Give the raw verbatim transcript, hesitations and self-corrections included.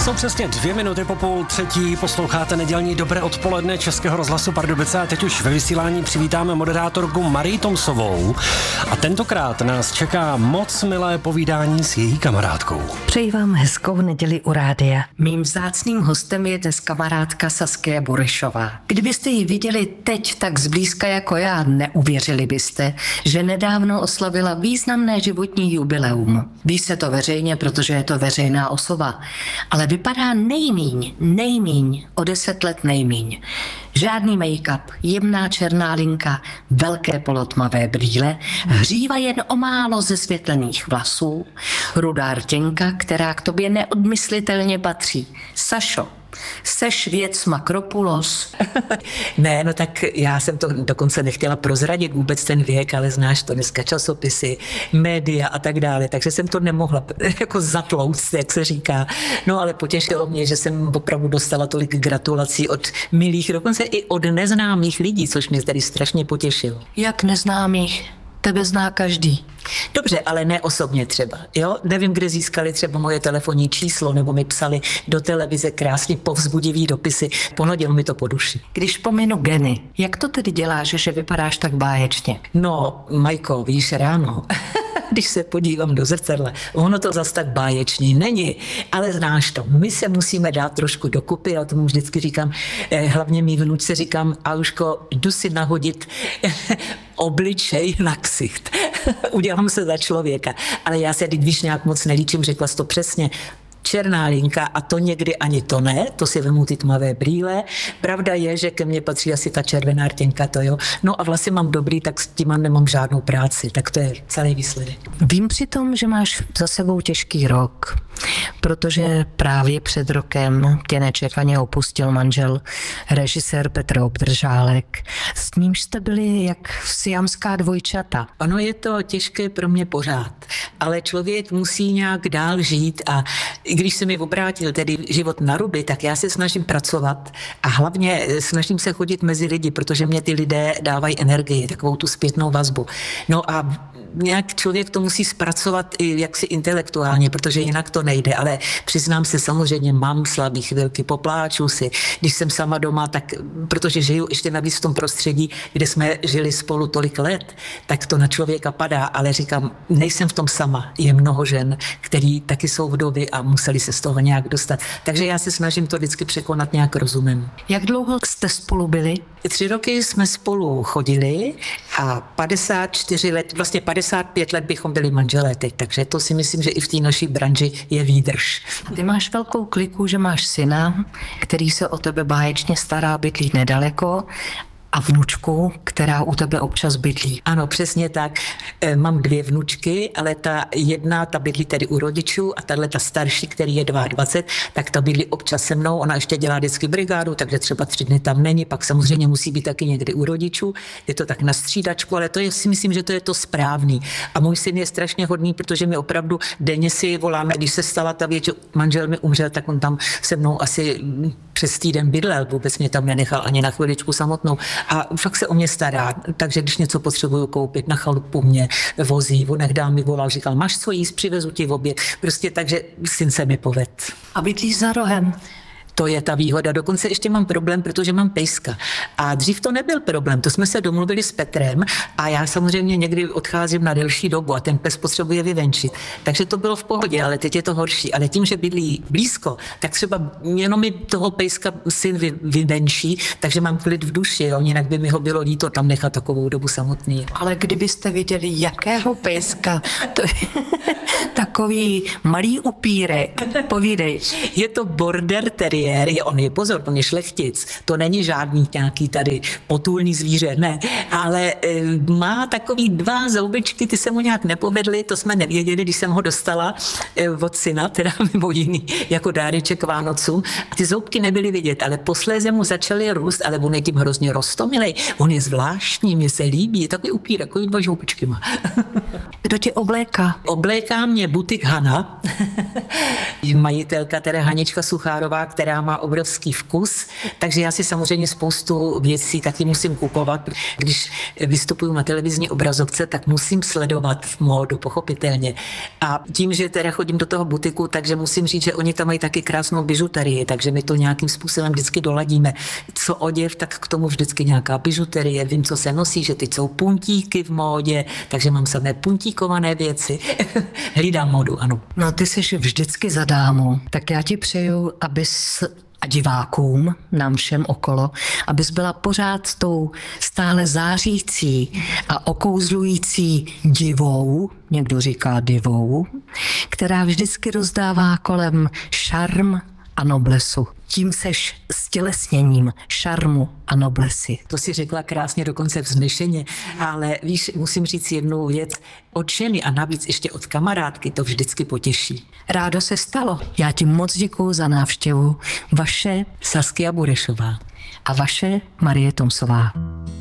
Jsou přesně dvě minuty po půl třetí, posloucháte nedělní Dobré odpoledne Českého rozhlasu Pardubice a teď už ve vysílání přivítáme moderátorku Marii Tomsovou a tentokrát nás čeká moc milé povídání s její kamarádkou. Přeji vám hezkou neděli u rádia. Mým vzácným hostem je dnes kamarádka Saskia Burešová. Kdybyste ji viděli teď tak zblízka jako já, neuvěřili byste, že nedávno oslavila významné životní jubileum. Ví se to veřejně, protože je to veřejná osoba, ale vypadá nejmíň, nejmíň, o deset let nejmíň. Žádný make-up, jemná černá linka, velké polotmavé brýle, hříva jen o málo zesvětlených vlasů, rudá rtěnka, která k tobě neodmyslitelně patří. Sašo, seš věc Makropulos. Ne, no tak já jsem to dokonce nechtěla prozradit vůbec ten věk, ale znáš to dneska časopisy, média a tak dále, takže jsem to nemohla jako zatlouct, jak se říká. No ale potěšilo mě, že jsem opravdu dostala tolik gratulací od milých, dokonce i od neznámých lidí, což mě tady strašně potěšilo. Jak neznámých? Tebe zná každý. Dobře, ale ne osobně třeba, jo? Nevím, kde získali třeba moje telefonní číslo, nebo mi psali do televize krásně povzbudivý dopisy. Pohladilo mi to po duši. Když pominu geny, jak to tedy děláš, že vypadáš tak báječně? No, Majko, víš, ráno, když se podívám do zrcadla, ono to zas tak báječný není, ale znáš to, my se musíme dát trošku dokupy, já tomu vždycky říkám, eh, hlavně mý vnučce říkám, Aluško, jdu si nahodit obličej na ksicht. Udělám se za člověka, ale já se, teď víš, nějak moc nelíčím, řekla jsi to přesně, černá linka a to někdy ani to ne, to si vemu ty tmavé brýle. Pravda je, že ke mně patří asi ta červená rtěnka, to jo. No a vlasy mám dobrý, tak s tím nemám žádnou práci, tak to je celý výsledek. Vím přitom, že máš za sebou těžký rok, protože právě před rokem tě nečekaně opustil manžel, režisér Petr Obdržálek. S nímž jste byli jak siamská dvojčata. Ono je to těžké pro mě pořád, ale člověk musí nějak dál žít a i když se mi obrátil tedy život na ruby, tak já se snažím pracovat a hlavně snažím se chodit mezi lidi, protože mě ty lidé dávají energii, takovou tu zpětnou vazbu. No a nějak člověk to musí zpracovat i jaksi intelektuálně, protože jinak to nejde, ale přiznám se, samozřejmě mám slabý chvilky, popláču si, když jsem sama doma, tak protože žiju ještě navíc v tom prostředí, kde jsme žili spolu tolik let, tak to na člověka padá, ale říkám, nejsem v tom sama, je mnoho žen, který taky jsou vdovy a museli se z toho nějak dostat. Takže já se snažím to vždycky překonat nějak rozumem. Jak dlouho jste spolu byli? Tři roky jsme spolu chodili a padesát čtyři let, vlastně padesát pět let bychom byli manželé teď, takže to si myslím, že i v té naší branži je výdrž. Ty máš velkou kliku, že máš syna, který se o tebe báječně stará, bydlí nedaleko, a vnučku, která u tebe občas bydlí. Ano, přesně tak. E, mám dvě vnučky, ale ta jedna, ta bydlí tedy u rodičů a tahle ta starší, který je dvacet dva, tak ta bydlí občas se mnou. Ona ještě dělá vždycky brigádu, takže třeba tři dny tam není, pak samozřejmě musí být taky někdy u rodičů. Je to tak na střídačku, ale to je, si myslím, že to je to správný. A můj syn je strašně hodný, protože mi opravdu denně si voláme, když se stala ta věc, že manžel mi umřel, tak on tam se mnou asi přes týden bydlel, vůbec mě tam nenechal ani na chviličku samotnou. A fakt se o mě stará, takže když něco potřebuju koupit na chalupu, mě vozí, onech mi volal, říkal, máš co jíst, přivezu ti v oběd. Prostě takže syn se mi poved. A bydlí za rohem. To je ta výhoda. Dokonce ještě mám problém, protože mám pejska. A dřív to nebyl problém. To jsme se domluvili s Petrem a já samozřejmě někdy odcházím na delší dobu a ten pes potřebuje vyvenčit. Takže to bylo v pohodě, ale teď je to horší. Ale tím, že bydlí blízko, tak třeba jenom mi toho pejska syn vy, vyvenčí, takže mám klid v duši. Jo? Jinak by mi ho bylo líto tam nechat takovou dobu samotný. Ale kdybyste viděli, jakého pejska, to je takový malý upírek. Povídej. Je to border terrier. On je, pozor, on je šlechtic, to není žádný nějaký tady potulný zvíře, ne, ale e, má takový dva zoubičky, ty se mu nějak nepovedly, to jsme nevěděli, když jsem ho dostala e, od syna, teda mimo jiný, jako dáreček Vánocům, a ty zoubky nebyly vidět, ale posléze mu začaly růst, ale on je tím hrozně roztomilej, on je zvláštní, mně se líbí, je takový upír, takový dva zoubičky má. Kdo tě obléká? Obléká mě butik Hana majitelka, teda Hanička Suchárová, která má obrovský vkus, takže já si samozřejmě spoustu věcí taky musím kupovat. Když vystupuju na televizní obrazovce, tak musím sledovat v módu, pochopitelně. A tím, že teda chodím do toho butiku, takže musím říct, že oni tam mají taky krásnou bižuterii, takže my to nějakým způsobem vždycky doladíme. Co oděv, tak k tomu vždycky nějaká bižuterie, vím, co se nosí, že teď jsou puntíky v módě, takže mám samé puntíkované věci. Hlídám módu, ano. No ty jsi vždycky za dámu, tak já ti přeju, abys a divákům, nám všem okolo, abys byla pořád tou stále zářící a okouzlující divou, někdo říká divou, která vždycky rozdává kolem šarm a noblesu. Tím seš stělesněním šarmu a noblesy. To si řekla krásně, dokonce vznešeně, ale víš, musím říct jednu věc. Od ženy a navíc ještě od kamarádky to vždycky potěší. Rádo se stalo. Já ti moc děkuju za návštěvu. Vaše Saskia Burešová a vaše Marie Tomsová.